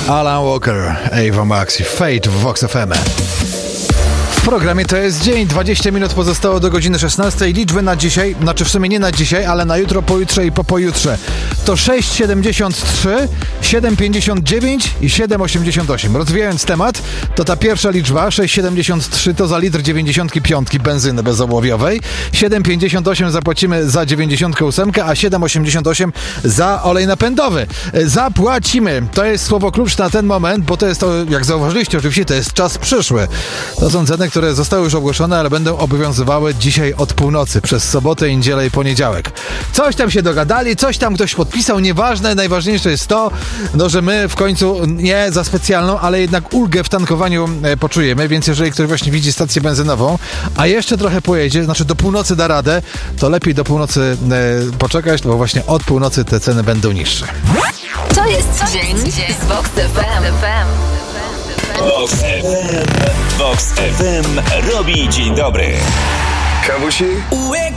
Alan Walker, Ava Max i Fate w Vox FM. W programie To jest dzień, 20 minut pozostało do godziny 16. Liczby na dzisiaj, znaczy w sumie nie na dzisiaj, ale na jutro, pojutrze i pojutrze. To 6,73, 7,59 i 7,88. Rozwijając temat, to ta pierwsza liczba, 6,73 to za litr 95 benzyny bezołowiowej, 7,58 zapłacimy za 98, a 7,88 za olej napędowy. Zapłacimy. To jest słowo klucz na ten moment, bo to jest to, jak zauważyliście oczywiście, to jest czas przyszły. To są ceny, które zostały już ogłoszone, ale będą obowiązywały dzisiaj od północy, przez sobotę, niedzielę i poniedziałek. Coś tam się dogadali, coś tam ktoś podpisał, nieważne, najważniejsze jest to, że my w końcu nie za specjalną, ale jednak ulgę w tankowaniu poczujemy, więc jeżeli ktoś właśnie widzi stację benzynową, a jeszcze trochę pojedzie, znaczy do północy da radę, to lepiej do północy poczekać, bo właśnie od północy te ceny będą niższe. To jest dzień z Vox FM. Vox FM. Vox FM robi dzień dobry. Kawusi?